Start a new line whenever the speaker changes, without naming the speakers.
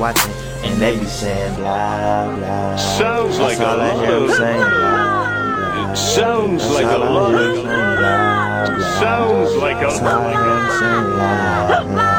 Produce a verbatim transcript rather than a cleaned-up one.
watching, and they be saying blah blah.
Sounds like a
all I hear them
lot.
saying blah.
It sounds
That's
like a
all I hear them
lot.
saying blah blah.
Sounds like a
That's all I hear them saying blah blah.